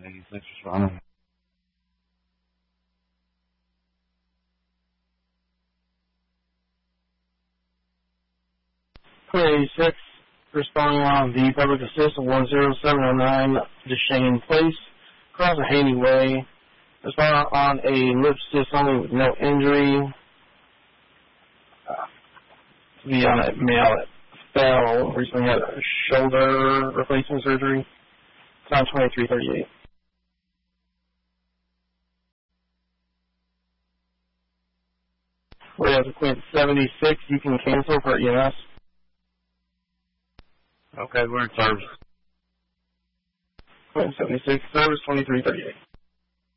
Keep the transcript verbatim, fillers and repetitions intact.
eighty-six responding. eighty-six, responding on the public assist of one zero seven oh nine Deshane Place, across a Haney Way. Responding on a lip assist only with no injury. Uh, to be on a male that fell, recently had a shoulder replacement surgery. It's on twenty-three thirty-eight. We have a Quint seventy-six, you can cancel for E M S. Okay, we're in service. Quint seventy-six, service twenty-three thirty-eight.